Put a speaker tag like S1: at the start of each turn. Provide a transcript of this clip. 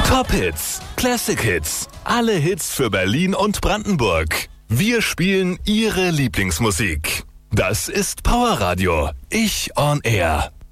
S1: Top Hits, Classic Hits, alle Hits für Berlin und Brandenburg. Wir spielen Ihre Lieblingsmusik. Das ist Power Radio. Ich on Air.